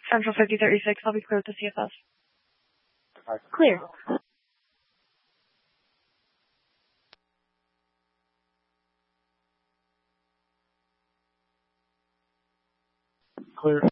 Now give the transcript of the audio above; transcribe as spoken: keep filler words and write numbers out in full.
Central fifty thirty-six, I'll be clear with the C F S. Clear. Clear.